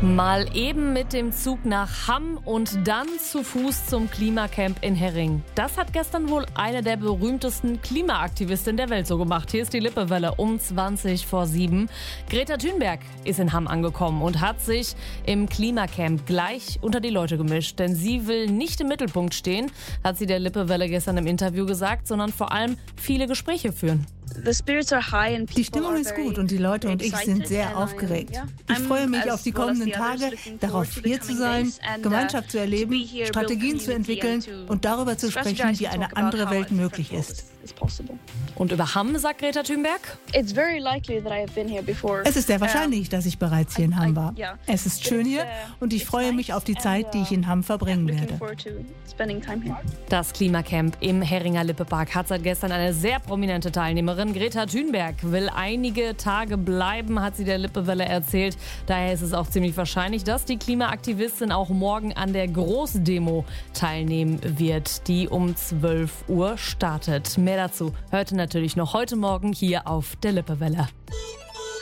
Mal eben mit dem Zug nach Hamm und dann zu Fuß zum Klimacamp in Herring. Das hat gestern wohl eine der berühmtesten Klimaaktivistinnen der Welt so gemacht. Hier ist die Lippewelle um 7:20. Greta Thunberg ist in Hamm angekommen und hat sich im Klimacamp gleich unter die Leute gemischt. Denn sie will nicht im Mittelpunkt stehen, hat sie der Lippewelle gestern im Interview gesagt, sondern vor allem viele Gespräche führen. Die Stimmung ist gut und die Leute und ich sind sehr aufgeregt. Ich freue mich auf die kommenden Tage, darauf hier zu sein, Gemeinschaft zu erleben, Strategien zu entwickeln und darüber zu sprechen, wie eine andere Welt möglich ist. Und über Hamm sagt Greta Thunberg: Es ist sehr wahrscheinlich, dass ich bereits hier in Hamm war. Es ist schön hier und ich freue mich auf die Zeit, die ich in Hamm verbringen werde. Das Klimacamp im Herringer Lippepark hat seit gestern eine sehr prominente Teilnehmerin. Greta Thunberg will einige Tage bleiben, hat sie der Lippewelle erzählt. Daher ist es auch ziemlich wahrscheinlich, dass die Klimaaktivistin auch morgen an der Großdemo teilnehmen wird, die um 12 Uhr startet. Mehr dazu hört ihr natürlich noch heute Morgen hier auf der Lippewelle.